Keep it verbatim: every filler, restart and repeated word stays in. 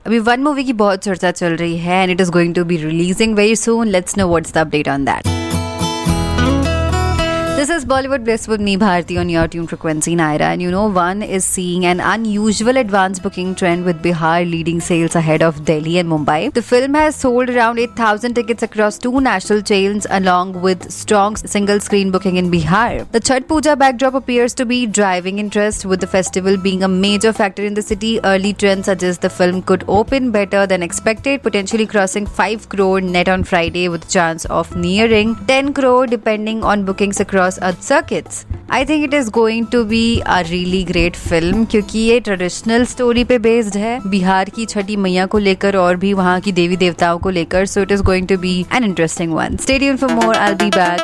अभी one movie की बहुत चर्चा चल रही है and it is going to be releasing very soon. Let's know what's the update on that. This is Bollywood Bliss with me, Bharti, on your tune frequency, Naira. And you know, one is seeing an unusual advance booking trend with Bihar leading sales ahead of Delhi and Mumbai. The film has sold around eight thousand tickets across two national chains along with strong single screen booking in Bihar. The Chhath Puja backdrop appears to be driving interest, with the festival being a major factor in the city. Early trends suggest the film could open better than expected, potentially crossing five crore net on Friday with chance of nearing ten crore depending on bookings across other circuits. I think it is going to be a really great film क्योंकि ये traditional story पे based है, बिहार की छठी मैया को लेकर और भी वहाँ की देवी देवताओं को लेकर. So it is going to be an interesting one. Stay tuned for more. I'll be back.